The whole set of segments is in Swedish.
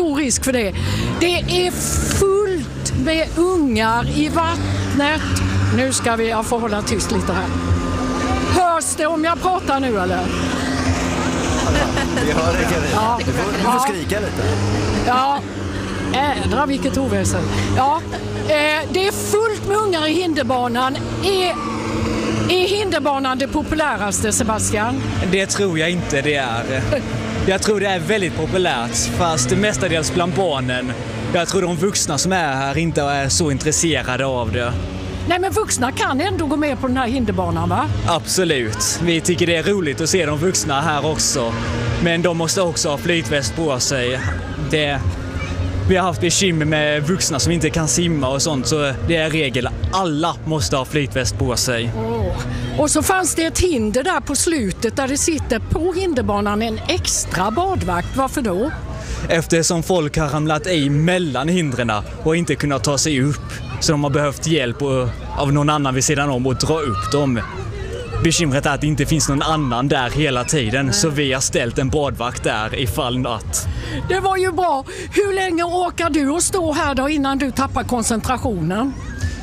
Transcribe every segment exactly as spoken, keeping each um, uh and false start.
stor risk för det. Det är fullt med ungar i vattnet. Nu ska vi, jag får hålla tyst lite här. Hörs det om jag pratar nu eller? Vi hör det, Carina. Ja. Du får, du får skrika lite. Ja, ädra vilket oväsen. Ja, eh, det är fullt med ungar i hinderbanan. Är, är hinderbanan det populäraste, Sebastian? Det tror jag inte det är. Jag tror det är väldigt populärt, fast det mestadels bland barnen. Jag tror de vuxna som är här inte är så intresserade av det. Nej, men vuxna kan ändå gå med på den här hinderbanan, va? Absolut. Vi tycker det är roligt att se de vuxna här också. Men de måste också ha flytväst på sig. Det, vi har haft bekymmer med vuxna som inte kan simma och sånt, så det är regel. Alla måste ha flytväst på sig. Oh. Och så fanns det ett hinder där på slutet där det sitter på hinderbanan en extra badvakt. Varför då? Eftersom folk har ramlat i mellan hindren och inte kunnat ta sig upp. Så de har behövt hjälp av någon annan vid sidan om och dra upp dem. Bekymret är att det inte finns någon annan där hela tiden. Så vi har ställt en badvakt där ifall att... Det var ju bra. Hur länge orkar du att stå här då innan du tappar koncentrationen?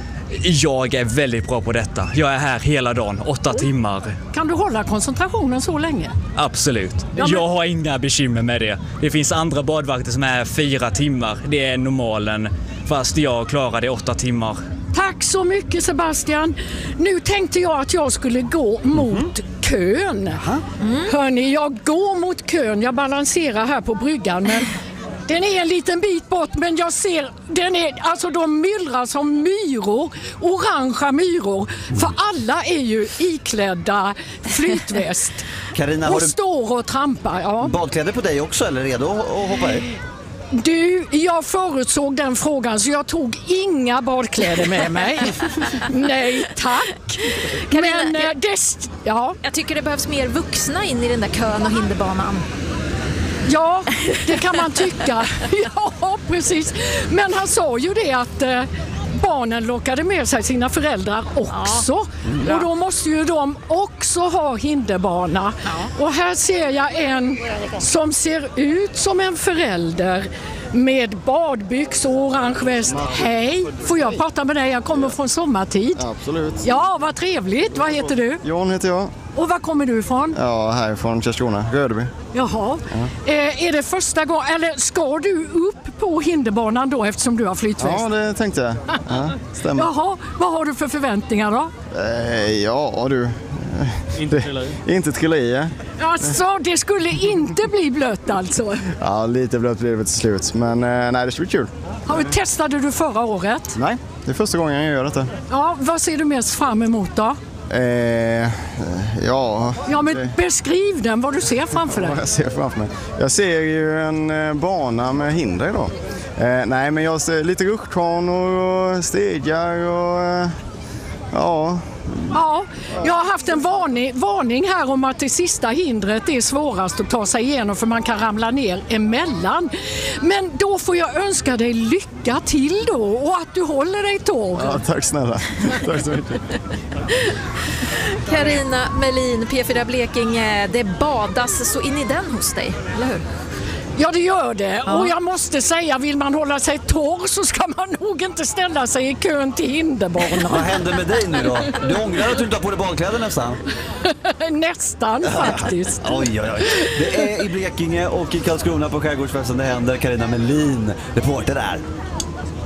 Jag är väldigt bra på detta. Jag är här hela dagen, åtta timmar. Kan du hålla koncentrationen så länge? Absolut. Ja, men... Jag har inga bekymmer med det. Det finns andra badvakter som är fyra timmar. Det är normalen. Fast jag klarar det åtta timmar. Tack så mycket, Sebastian. Nu tänkte jag att jag skulle gå mot mm-hmm. kön. Mm. Hörrni, jag går mot kön. Jag balanserar här på bryggan, men den är en liten bit bort, men jag ser, den är, alltså de myllrar som myror, orangea myror, för alla är ju iklädda flytväst. Carina, och du står och trampar. Ja. Badkläder på dig också, eller redo att hoppa i? Du, jag förutsåg den frågan så jag tog inga badkläder med mig. Nej, tack. Carina, Men jag, det, ja. jag tycker det behövs mer vuxna in i den där kön och hinderbanan. Ja, det kan man tycka. Ja, precis. Men han sa ju det att eh, barnen lockade med sig sina föräldrar också. Ja. Och då måste ju de också ha hinderbana. Ja. Och här ser jag en som ser ut som en förälder med badbyxor och orange väst. Hej, får jag prata med dig? Jag kommer från sommartid. Absolut. Ja, vad trevligt. Vad heter du? Jan heter jag. Och var kommer du ifrån? Ja, härifrån Karlskrona, Rödeby. Jaha. Ja. Eh, är det första gången, eller ska du upp på hinderbanan då eftersom du har flytväst? Ja, det tänkte jag. Ja, stämmer. Jaha, vad har du för förväntningar då? Eh, ja, du. Inte trilla i. Inte trilla i. Alltså, det skulle inte bli blött alltså? Ja, lite blött blir det till slut. Men eh, nej, det ska bli kul. Ja, testade du förra året? Nej, det är första gången jag gör detta. Ja, vad ser du mest fram emot då? Eh, ja... Ja, men beskriv den, vad du ser framför dig. Vad jag ser framför mig. Jag ser ju en eh, bana med hinder idag. Eh, nej, men jag ser lite rutschkanor och stegar och... Eh, ja... Ja, jag har haft en varning, varning här om att det sista hindret är svårast att ta sig igenom för man kan ramla ner emellan. Men då får jag önska dig lycka till då och att du håller dig torr. Ja, tack snälla. Tack så mycket. Carina Melin, P fyra Blekinge, det badas så in i den hos dig, eller hur? Ja, det gör det. Ja. Och jag måste säga, vill man hålla sig torr så ska man nog inte ställa sig i kön till hinderbanan. Vad händer med dig nu då? Du ångrar att du inte har på dig badkläder nästan? Nästan faktiskt. Oj, oj, oj. Det är i Blekinge och i Karlskrona på Skärgårdsfesten det händer. Carina Melin, reporter där.